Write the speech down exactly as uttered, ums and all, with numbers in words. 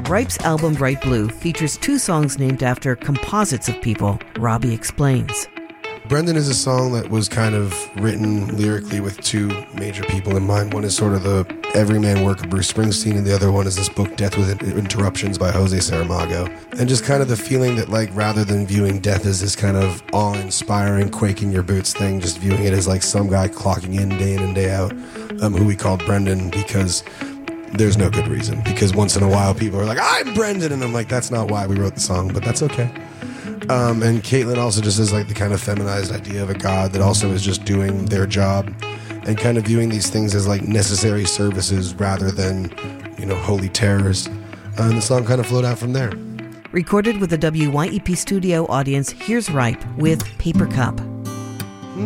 Ripe's album Bright Blue features two songs named after composites of people. Robbie explains. Brendan is a song that was kind of written lyrically with two major people in mind. One is sort of the everyman work of Bruce Springsteen, and the other one is this book, Death with Interruptions by Jose Saramago. And just kind of the feeling that, like, rather than viewing death as this kind of awe-inspiring, quake-in-your-boots thing, just viewing it as like some guy clocking in day in and day out, um, who we called Brendan because there's no good reason. Because once in a while people are like, I'm Brendan, and I'm like, that's not why we wrote the song, but that's okay. Um, and Caitlin also just is like the kind of feminized idea of a god that also is just doing their job and kind of viewing these things as like necessary services rather than, you know, holy terrors. Uh, and the song kind of flowed out from there. Recorded with the W Y E P studio audience, here's Ripe with Paper Cup.